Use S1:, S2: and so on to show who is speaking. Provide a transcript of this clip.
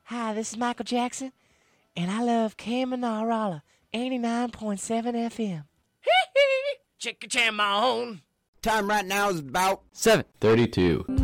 S1: Hi, this is Michael Jackson, and I love Kamanarala, 89.7 FM.
S2: Check your jam on.
S3: Time right now is about
S4: 7:32.